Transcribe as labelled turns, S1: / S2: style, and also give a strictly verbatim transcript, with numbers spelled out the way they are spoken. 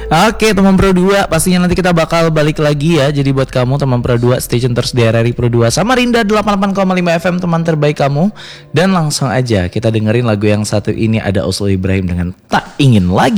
S1: Oke teman Pro dua, pastinya nanti kita bakal balik lagi ya. Jadi buat kamu teman Pro dua, stay tune terus di R R I Pro dua Samarinda delapan puluh delapan koma lima F M, teman terbaik kamu. Dan langsung aja kita dengerin lagu yang satu ini, ada Oslo Ibrahim dengan Tak Ingin Lagi.